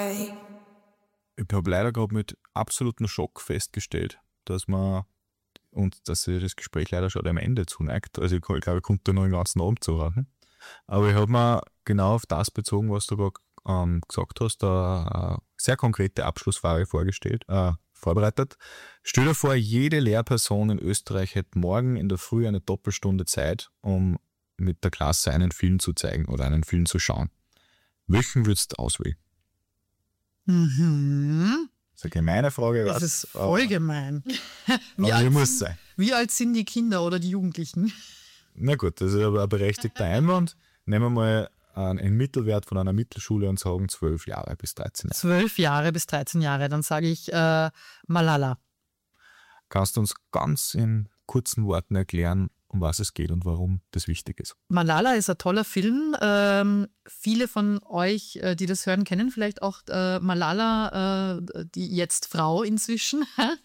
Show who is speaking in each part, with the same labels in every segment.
Speaker 1: Ich habe leider gerade mit absolutem Schock festgestellt, dass sich das Gespräch leider schon am Ende zuneigt. Also ich glaube, ich konnte noch den ganzen Abend zuhören. Aber ich habe mir genau auf das bezogen, was du gerade gesagt hast, eine sehr konkrete Abschlussfrage vorbereitet. Stell dir vor, jede Lehrperson in Österreich hätte morgen in der Früh eine Doppelstunde Zeit, um mit der Klasse einen Film zu zeigen oder einen Film zu schauen. Welchen würdest du auswählen?
Speaker 2: Mhm.
Speaker 1: Das ist eine gemeine Frage.
Speaker 2: Das ist voll gemein.
Speaker 1: Wie
Speaker 2: alt sind die Kinder oder die Jugendlichen?
Speaker 1: Na gut, das ist aber ein berechtigter Einwand. Nehmen wir mal einen Mittelwert von einer Mittelschule und sagen 12 Jahre bis 13 Jahre.
Speaker 2: 12 Jahre bis 13 Jahre, dann sage ich Malala.
Speaker 1: Kannst du uns ganz in kurzen Worten erklären, um was es geht und warum das wichtig ist?
Speaker 2: Malala ist ein toller Film. Viele von euch, die das hören, kennen vielleicht auch Malala, die jetzt Frau inzwischen,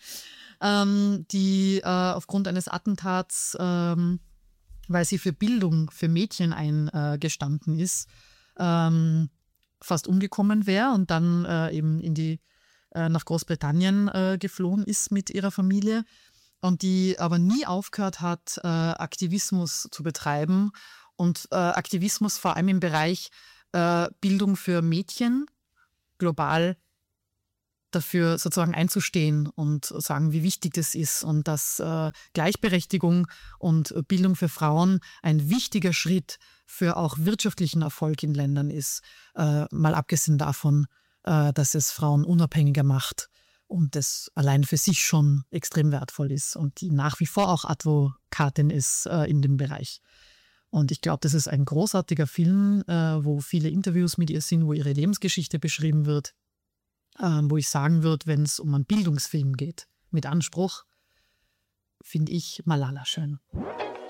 Speaker 2: die aufgrund eines Attentats, weil sie für Bildung für Mädchen eingestanden ist, fast umgekommen wäre und dann eben nach Großbritannien geflohen ist mit ihrer Familie. Und die aber nie aufgehört hat, Aktivismus zu betreiben und Aktivismus vor allem im Bereich Bildung für Mädchen global dafür sozusagen einzustehen und sagen, wie wichtig das ist und dass Gleichberechtigung und Bildung für Frauen ein wichtiger Schritt für auch wirtschaftlichen Erfolg in Ländern ist, mal abgesehen davon, dass es Frauen unabhängiger macht. Und das allein für sich schon extrem wertvoll ist und die nach wie vor auch Advokatin ist in dem Bereich. Und ich glaube, das ist ein großartiger Film, wo viele Interviews mit ihr sind, wo ihre Lebensgeschichte beschrieben wird, wo ich sagen würde, wenn es um einen Bildungsfilm geht, mit Anspruch, finde ich Malala schön.